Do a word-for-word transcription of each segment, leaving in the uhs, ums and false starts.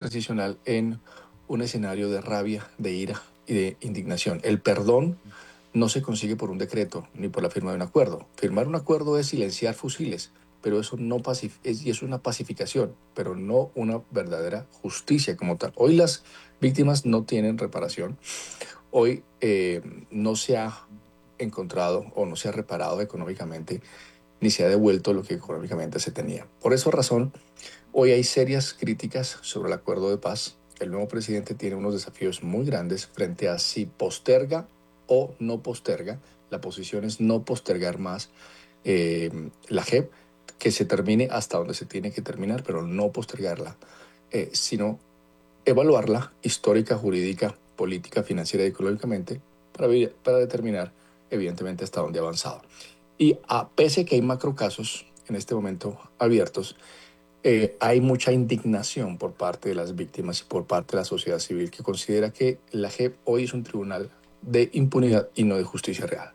transicional en un escenario de rabia, de ira y de indignación. El perdón no se consigue por un decreto ni por la firma de un acuerdo. Firmar un acuerdo es silenciar fusiles, pero eso no pacif es, y es una pacificación, pero no una verdadera justicia como tal. Hoy las víctimas no tienen reparación. Hoy eh, no se ha encontrado o no se ha reparado económicamente ni se ha devuelto lo que económicamente se tenía. Por esa razón, hoy hay serias críticas sobre el acuerdo de paz. El nuevo presidente tiene unos desafíos muy grandes frente a si posterga o no posterga. La posición es no postergar más eh, la J E P, que se termine hasta donde se tiene que terminar, pero no postergarla, eh, sino evaluarla histórica, jurídica, política, financiera y económicamente para, para determinar, evidentemente, hasta dónde ha avanzado. Y a pese que hay macrocasos en este momento abiertos, eh, hay mucha indignación por parte de las víctimas y por parte de la sociedad civil que considera que la J E P hoy es un tribunal de impunidad y no de justicia real.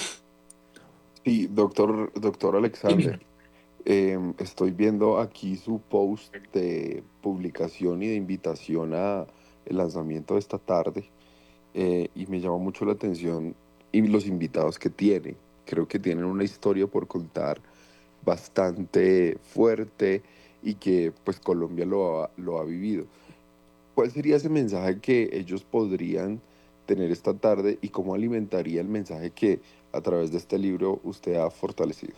Sí, doctor, doctor Alexander, eh, estoy viendo aquí su post de publicación y de invitación a el lanzamiento de esta tarde, eh, y me llama mucho la atención y los invitados que tiene. Creo que tienen una historia por contar bastante fuerte y que pues Colombia lo ha, lo ha vivido. ¿Cuál sería ese mensaje que ellos podrían tener esta tarde y cómo alimentaría el mensaje que a través de este libro usted ha fortalecido?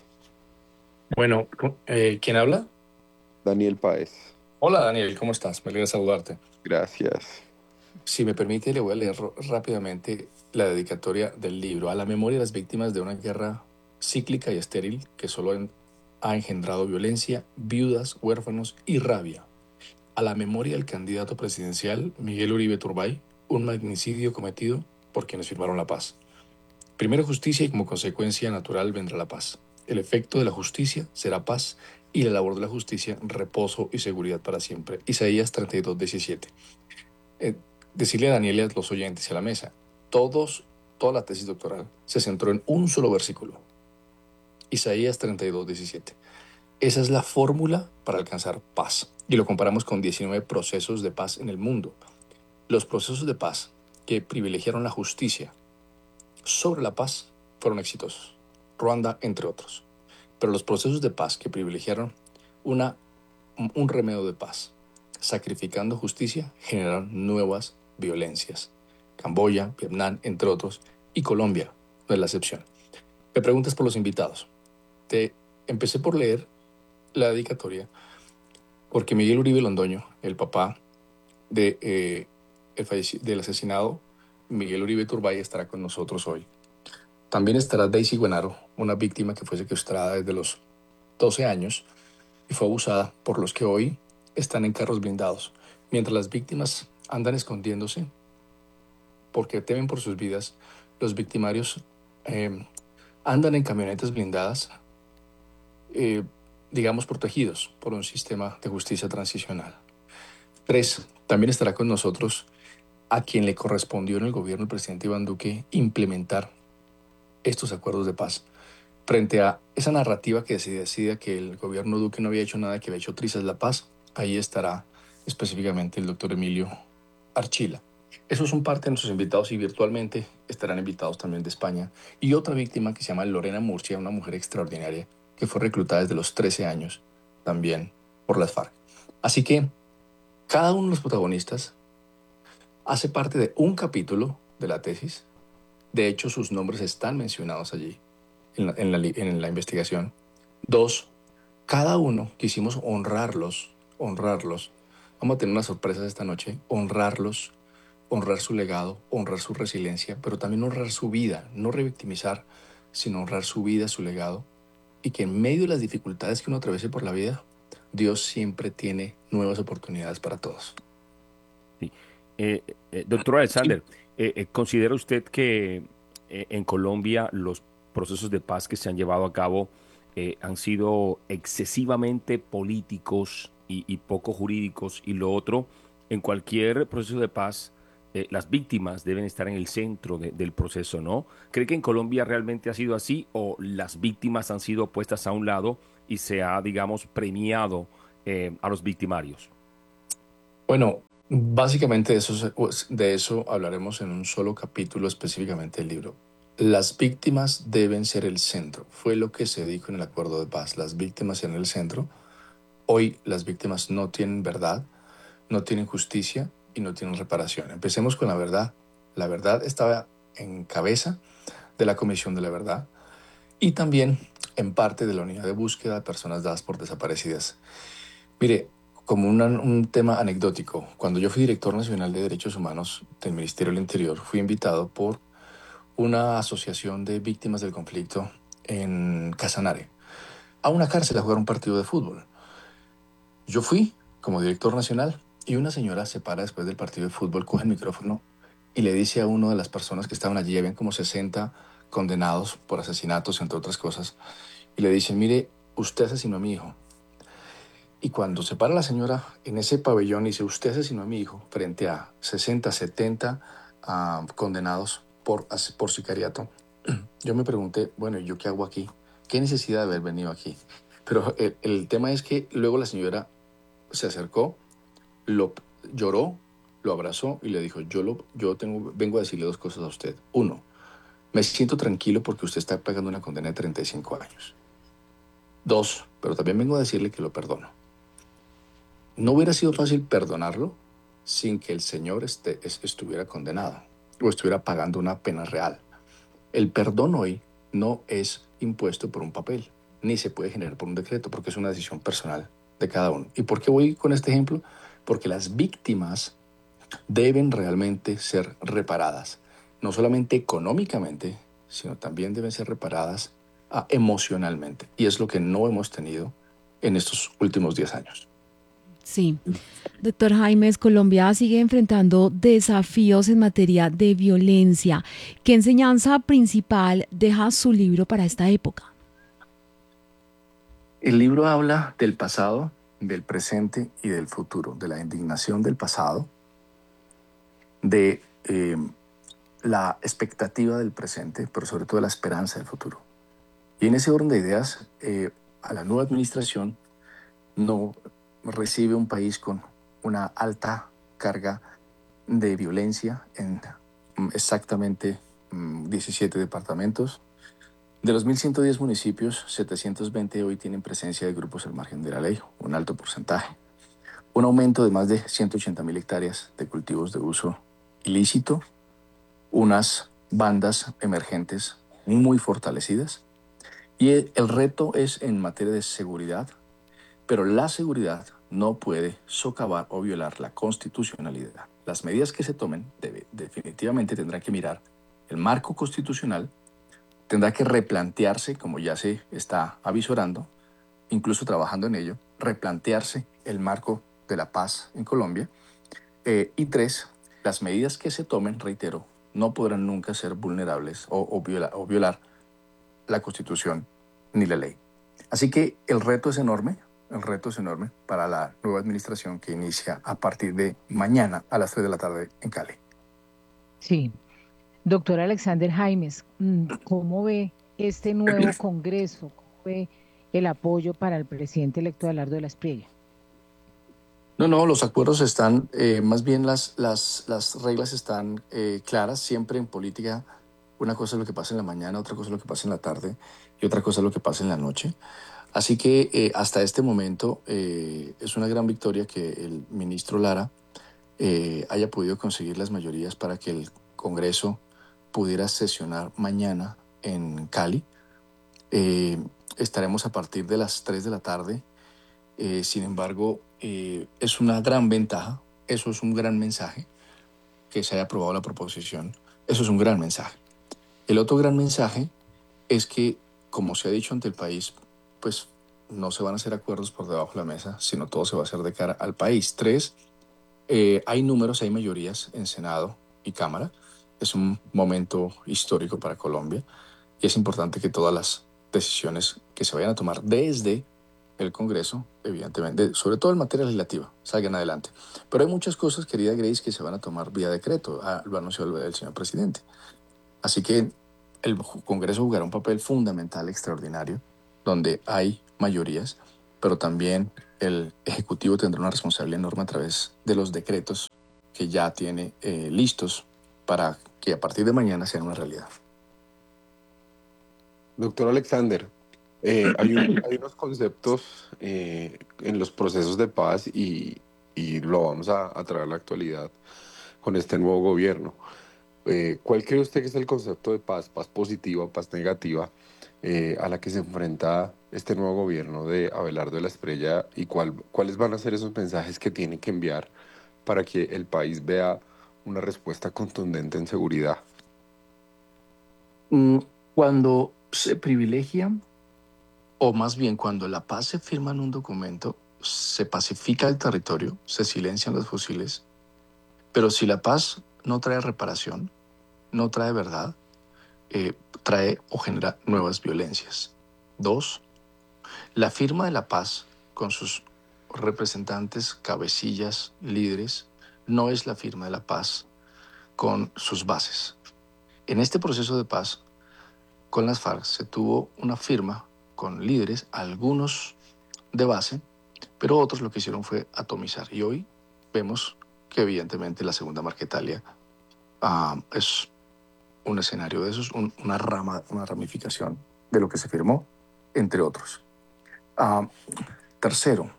Bueno, eh, ¿quién habla? Daniel Páez. Hola Daniel, ¿cómo estás? Me alegra saludarte. Gracias. Si me permite, le voy a leer rápidamente la dedicatoria del libro a la memoria de las víctimas de una guerra cíclica y estéril que solo en, ha engendrado violencia, viudas, huérfanos y rabia. A la memoria del candidato presidencial Miguel Uribe Turbay, un magnicidio cometido por quienes firmaron la paz. Primero justicia y como consecuencia natural vendrá la paz. El efecto de la justicia será paz y la labor de la justicia reposo y seguridad para siempre. Isaías treinta y dos, diecisiete. Eh, decirle a Daniel y a los oyentes y a la mesa, todos, toda la tesis doctoral se centró en un solo versículo. Isaías treinta y dos, diecisiete. Esa es la fórmula para alcanzar paz. Y lo comparamos con diecinueve procesos de paz en el mundo. Los procesos de paz que privilegiaron la justicia sobre la paz fueron exitosos. Ruanda, entre otros. Pero los procesos de paz que privilegiaron una, un remedio de paz, sacrificando justicia, generaron nuevas violencias. Camboya, Vietnam, entre otros, y Colombia no es la excepción. Me preguntas por los invitados. Te empecé por leer la dedicatoria porque Miguel Uribe Londoño, el papá de, eh, el del asesinado Miguel Uribe Turbay, estará con nosotros hoy. También estará Daisy Guenaro, una víctima que fue secuestrada desde los doce años y fue abusada por los que hoy están en carros blindados. Mientras las víctimas andan escondiéndose porque temen por sus vidas, los victimarios eh, andan en camionetas blindadas, eh, digamos, protegidos por un sistema de justicia transicional. Tres, también estará con nosotros a quien le correspondió en el gobierno del presidente Iván Duque implementar estos acuerdos de paz. Frente a esa narrativa que se decía que el gobierno Duque no había hecho nada, que había hecho trizas la paz, ahí estará específicamente el doctor Emilio Archila. Esos son parte de nuestros invitados y virtualmente estarán invitados también de España. Y otra víctima que se llama Lorena Murcia, una mujer extraordinaria que fue reclutada desde los trece años también por las FARC. Así que cada uno de los protagonistas hace parte de un capítulo de la tesis. De hecho, sus nombres están mencionados allí en la, en la, en la investigación. Dos, cada uno quisimos honrarlos, honrarlos. Vamos a tener unas sorpresas esta noche, honrarlos, honrar su legado, honrar su resiliencia, pero también honrar su vida, no revictimizar, sino honrar su vida, su legado, y que en medio de las dificultades que uno atraviese por la vida, Dios siempre tiene nuevas oportunidades para todos. Sí. Eh, eh, doctor Alexander, eh, eh, ¿considera usted que eh, en Colombia los procesos de paz que se han llevado a cabo eh, han sido excesivamente políticos y, y poco jurídicos? Y lo otro, en cualquier proceso de paz, eh, las víctimas deben estar en el centro de- del proceso, ¿no? ¿Cree que en Colombia realmente ha sido así o las víctimas han sido puestas a un lado y se ha, digamos, premiado eh, a los victimarios? Bueno, Básicamente de eso, se- pues, de eso hablaremos en un solo capítulo específicamente del libro. Las víctimas deben ser el centro. Fue lo que se dijo en el acuerdo de paz. Las víctimas en el centro. Hoy las víctimas no tienen verdad, no tienen justicia y no tienen reparación. Empecemos con la verdad. La verdad estaba en cabeza de la Comisión de la Verdad y también en parte de la unidad de búsqueda de personas dadas por desaparecidas. Mire, como una- un tema anecdótico, cuando yo fui director nacional de Derechos Humanos del Ministerio del Interior, fui invitado por una asociación de víctimas del conflicto en Casanare a una cárcel a jugar un partido de fútbol. Yo fui como director nacional y una señora se para después del partido de fútbol, coge el micrófono y le dice a una de las personas que estaban allí, habían como sesenta condenados por asesinatos, entre otras cosas, y le dice, mire, usted asesinó a mi hijo. Y cuando se para la señora en ese pabellón y dice, usted asesinó a mi hijo, frente a sesenta, setenta ah, condenados por, as- por sicariato, yo me pregunté, bueno, ¿y yo qué hago aquí? ¿Qué necesidad de haber venido aquí? Pero el, el tema es que luego la señora se acercó, lo lloró, lo abrazó y le dijo, yo, lo, yo tengo, vengo a decirle dos cosas a usted. Uno, me siento tranquilo porque usted está pagando una condena de treinta y cinco años. Dos, pero también vengo a decirle que lo perdono. No hubiera sido fácil perdonarlo sin que el señor este, es, estuviera condenado o estuviera pagando una pena real. El perdón hoy no es impuesto por un papel, ni se puede generar por un decreto, porque es una decisión personal de cada uno. ¿Y por qué voy con este ejemplo? Porque las víctimas deben realmente ser reparadas, no solamente económicamente, sino también deben ser reparadas ah, emocionalmente. Y es lo que no hemos tenido en estos últimos diez años. Sí. Doctor Jaimes, Colombia sigue enfrentando desafíos en materia de violencia. ¿Qué enseñanza principal deja su libro para esta época? El libro habla del pasado, del presente y del futuro, de la indignación del pasado, de eh, la expectativa del presente, pero sobre todo de la esperanza del futuro. Y en ese orden de ideas, eh, a la nueva administración no recibe un país con una alta carga de violencia en mm, exactamente mm, diecisiete departamentos. De los mil ciento diez municipios, setecientos veinte hoy tienen presencia de grupos al margen de la ley, un alto porcentaje. Un aumento de más de ciento ochenta mil hectáreas de cultivos de uso ilícito, unas bandas emergentes muy fortalecidas. Y el, el reto es en materia de seguridad, pero la seguridad no puede socavar o violar la constitucionalidad. Las medidas que se tomen debe, definitivamente tendrán que mirar el marco constitucional, tendrá que replantearse, como ya se está avisorando, incluso trabajando en ello, replantearse el marco de la paz en Colombia. Eh, y tres, las medidas que se tomen, reitero, no podrán nunca ser vulnerables o, o, viola, o violar la Constitución ni la ley. Así que el reto es enorme, el reto es enorme para la nueva administración que inicia a partir de mañana a las tres de la tarde en Cali. Sí. Doctor Alexander Jaimes, mm, ¿cómo ve este nuevo Congreso? ¿Cómo ve el apoyo para el presidente electo Abelardo de la Espriella? No, no, los acuerdos están, eh, más bien las, las, las reglas están eh, claras. Siempre en política, una cosa es lo que pasa en la mañana, otra cosa es lo que pasa en la tarde y otra cosa es lo que pasa en la noche. Así que eh, hasta este momento eh, es una gran victoria que el ministro Lara eh, haya podido conseguir las mayorías para que el Congreso pudiera sesionar mañana en Cali. Eh, estaremos a partir de las tres de la tarde. Eh, sin embargo, eh, es una gran ventaja, eso es un gran mensaje, que se haya aprobado la proposición, eso es un gran mensaje. El otro gran mensaje es que, como se ha dicho ante el país, pues no se van a hacer acuerdos por debajo de la mesa, sino todo se va a hacer de cara al país. Tres, eh, hay números, hay mayorías en Senado y Cámara. Es un momento histórico para Colombia y es importante que todas las decisiones que se vayan a tomar desde el Congreso, evidentemente, sobre todo en materia legislativa, salgan adelante. Pero hay muchas cosas, querida Grace, que se van a tomar vía decreto, ah, lo anunció el, el señor presidente. Así que el Congreso jugará un papel fundamental, extraordinario, donde hay mayorías, pero también el Ejecutivo tendrá una responsabilidad enorme a través de los decretos que ya tiene eh, listos para que a partir de mañana sean una realidad. Doctor Alexander, eh, hay, un- hay unos conceptos eh, en los procesos de paz y, y lo vamos a, a traer a la actualidad con este nuevo gobierno. Eh, ¿cuál cree usted que es el concepto de paz, paz positiva, paz negativa, eh, a la que se enfrenta este nuevo gobierno de Abelardo de la Espriella y cuál, cuáles van a ser esos mensajes que tiene que enviar para que el país vea una respuesta contundente en seguridad? Mm, Cuando se privilegia, o más bien cuando la paz se firma en un documento, se pacifica el territorio, se silencian los fusiles, pero si la paz no trae reparación, no trae verdad, eh, trae o genera nuevas violencias. Dos, la firma de la paz con sus representantes, cabecillas, líderes, no es la firma de la paz con sus bases. En este proceso de paz, con las FARC se tuvo una firma con líderes, algunos de base, pero otros lo que hicieron fue atomizar. Y hoy vemos que evidentemente la segunda Marquetalia uh, es un escenario de esos, un, una rama, una ramificación de lo que se firmó, entre otros. Uh, tercero,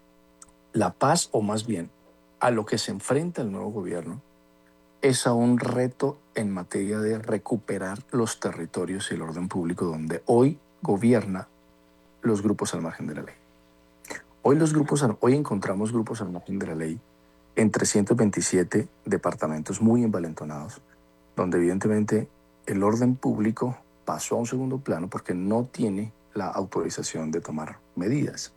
la paz, o más bien, a lo que se enfrenta el nuevo gobierno, es a un reto en materia de recuperar los territorios y el orden público donde hoy gobierna los grupos al margen de la ley. Hoy, los grupos, hoy encontramos grupos al margen de la ley en trescientos veintisiete departamentos muy envalentonados, donde evidentemente el orden público pasó a un segundo plano porque no tiene la autorización de tomar medidas.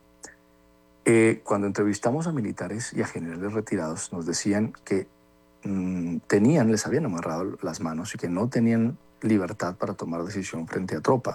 Eh, cuando entrevistamos a militares y a generales retirados, nos decían que mmm, tenían, les habían amarrado las manos y que no tenían libertad para tomar decisión frente a tropa,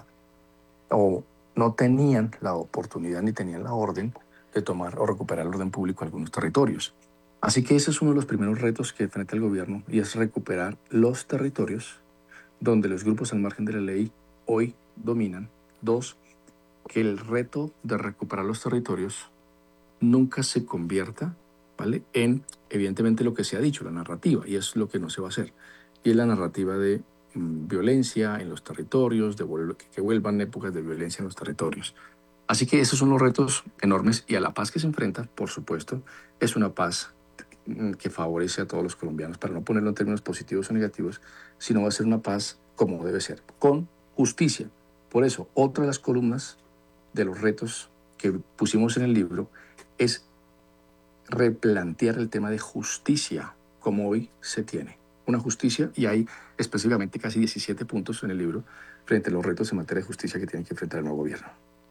o no tenían la oportunidad ni tenían la orden de tomar o recuperar el orden público en algunos territorios. Así que ese es uno de los primeros retos que enfrenta el gobierno, y es recuperar los territorios donde los grupos al margen de la ley hoy dominan. Dos, que el reto de recuperar los territorios nunca se convierta, ¿vale?, en, evidentemente, lo que se ha dicho, la narrativa, y es lo que no se va a hacer, y es la narrativa de mmm, violencia en los territorios, de que, que vuelvan épocas de violencia en los territorios. Así que esos son los retos enormes, y a la paz que se enfrenta, por supuesto, es una paz que favorece a todos los colombianos, para no ponerlo en términos positivos o negativos, sino va a ser una paz como debe ser, con justicia. Por eso, otra de las columnas de los retos que pusimos en el libro es replantear el tema de justicia como hoy se tiene. Una justicia, y hay específicamente casi diecisiete puntos en el libro frente a los retos en materia de justicia que tiene que enfrentar el nuevo gobierno.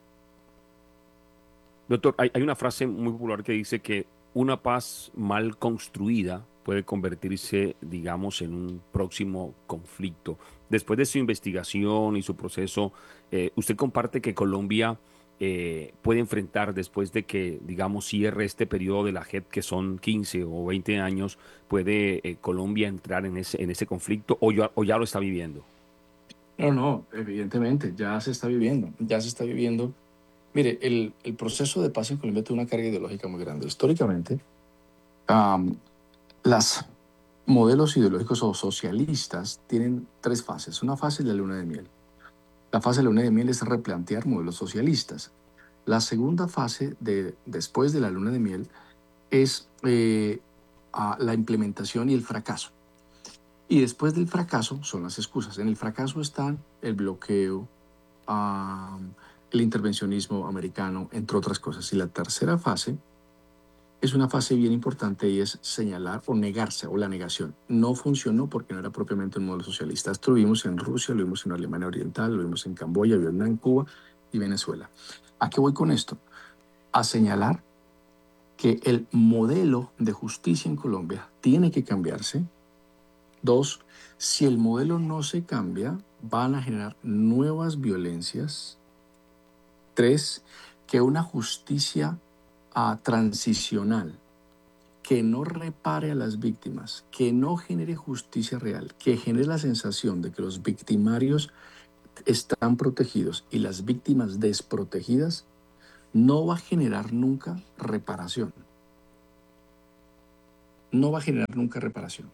Doctor, hay, hay una frase muy popular que dice que una paz mal construida puede convertirse, digamos, en un próximo conflicto. Después de su investigación y su proceso, eh, ¿usted comparte que Colombia eh, puede enfrentar, después de que, digamos, cierre este periodo de la J E P, que son quince o veinte años, puede eh, Colombia entrar en ese, en ese conflicto, o ya, o ya lo está viviendo? No, no, evidentemente, ya se está viviendo, ya se está viviendo. Mire, el, el proceso de paz en Colombia tiene una carga ideológica muy grande. Históricamente, um, las modelos ideológicos o socialistas tienen tres fases. Una fase es la luna de miel. La fase de la luna de miel es replantear modelos socialistas. La segunda fase, de, después de la luna de miel, es eh, a la implementación y el fracaso. Y después del fracaso son las excusas. En el fracaso están el bloqueo, um, el intervencionismo americano, entre otras cosas. Y la tercera fase es una fase bien importante, y es señalar o negarse, o la negación. No funcionó porque no era propiamente un modelo socialista. Esto lo vimos en Rusia, lo vimos en Alemania Oriental, lo vimos en Camboya, Vietnam, Cuba y Venezuela. ¿A qué voy con esto? A señalar que el modelo de justicia en Colombia tiene que cambiarse. Dos, si el modelo no se cambia, van a generar nuevas violencias. Tres, que una justicia uh, transicional que no repare a las víctimas, que no genere justicia real, que genere la sensación de que los victimarios están protegidos y las víctimas desprotegidas, no va a generar nunca reparación. no va a generar nunca reparación.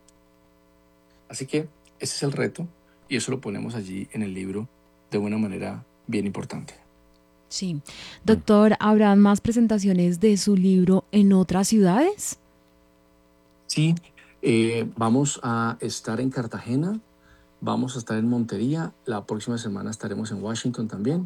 Así que ese es el reto y eso lo ponemos allí en el libro de una manera bien importante. Sí. Doctor, ¿habrán más presentaciones de su libro en otras ciudades? Sí, eh, vamos a estar en Cartagena, vamos a estar en Montería, la próxima semana estaremos en Washington también,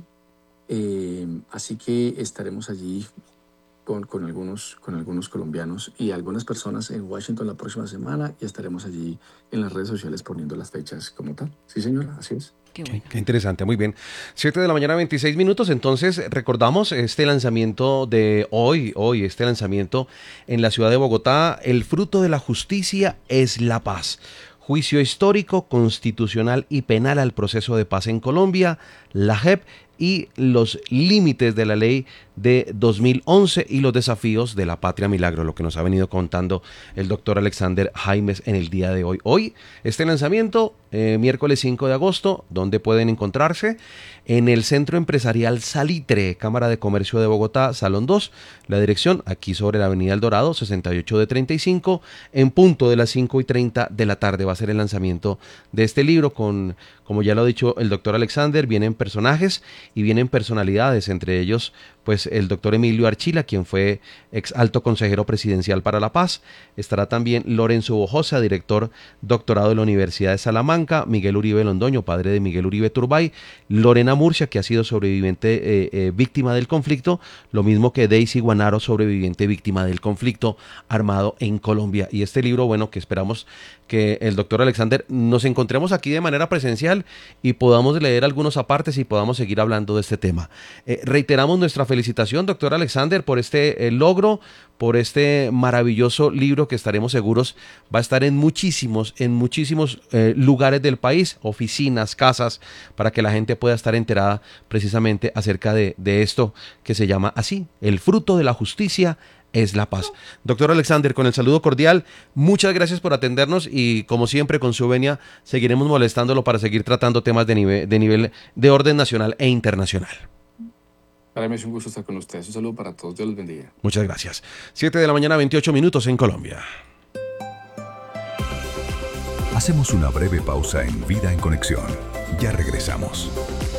eh, así que estaremos allí con, con, algunos, con algunos colombianos y algunas personas en Washington la próxima semana y estaremos allí en las redes sociales poniendo las fechas como tal. Sí, señora, así es. Qué bueno. Qué interesante, muy bien. siete de la mañana, veintiséis minutos. Entonces, recordamos este lanzamiento de hoy, hoy, este lanzamiento en la ciudad de Bogotá. El fruto de la justicia es la paz. Juicio histórico, constitucional y penal al proceso de paz en Colombia, la J E P y los límites de la ley de dos mil once y los desafíos de la patria milagro, lo que nos ha venido contando el doctor Alexander Jaimes en el día de hoy. Hoy, este lanzamiento, eh, miércoles cinco de agosto, ¿dónde pueden encontrarse? En el Centro Empresarial Salitre, Cámara de Comercio de Bogotá, Salón dos, la dirección aquí sobre la Avenida El Dorado, sesenta y ocho de treinta y cinco, en punto de las cinco y treinta de la tarde va a ser el lanzamiento de este libro con, como ya lo ha dicho el doctor Alexander, vienen personajes y vienen personalidades, entre ellos pues el doctor Emilio Archila, quien fue ex alto consejero presidencial para la paz. Estará también Lorenzo Bojosa, director doctorado de la Universidad de Salamanca, Miguel Uribe Londoño, padre de Miguel Uribe Turbay, Lorena Murcia, que ha sido sobreviviente eh, eh, víctima del conflicto, lo mismo que Daisy Guanaro, sobreviviente víctima del conflicto armado en Colombia. Y este libro, bueno, que esperamos que el doctor Alexander nos encontremos aquí de manera presencial y podamos leer algunos apartes y podamos seguir hablando de este tema. Eh, reiteramos nuestra felicitación, doctor Alexander, por este eh, logro, por este maravilloso libro que estaremos seguros va a estar en muchísimos, en muchísimos eh, lugares del país, oficinas, casas, para que la gente pueda estar enterada precisamente acerca de, de esto que se llama así, el fruto de la justicia es la paz. Doctor Alexander, con el saludo cordial, muchas gracias por atendernos y como siempre con su venia seguiremos molestándolo para seguir tratando temas de nivel de, nivel de orden nacional e internacional. Para mí es un gusto estar con ustedes. Un saludo para todos. Dios los bendiga. Muchas gracias. siete de la mañana, veintiocho minutos en Colombia. Hacemos una breve pausa en Vida en Conexión. Ya regresamos.